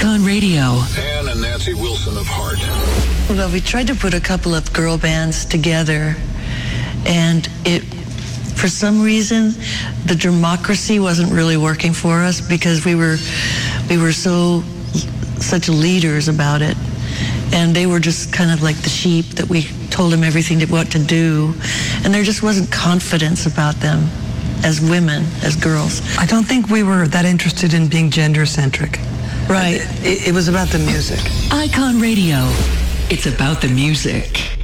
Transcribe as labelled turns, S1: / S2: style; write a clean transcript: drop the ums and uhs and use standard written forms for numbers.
S1: Icon Radio.
S2: Ann and Nancy Wilson of Heart.
S3: Well, we tried to put a couple of girl bands together, and for some reason, the democracy wasn't really working for us because we were such leaders about it, and they were just kind of like the sheep that we told them everything what to do, and there just wasn't confidence about them as women, as girls.
S4: I don't think we were that interested in being gender-centric.
S3: Right.
S4: It was about the music.
S1: Icon Radio. It's about the music.